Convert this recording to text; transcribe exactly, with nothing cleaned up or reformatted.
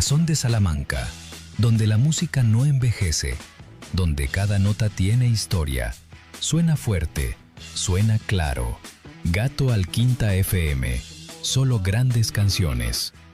corazón de Salamanca, donde la música no envejece, donde cada nota tiene historia. Suena fuerte, suena claro. Gato Alquinta F M, solo grandes canciones.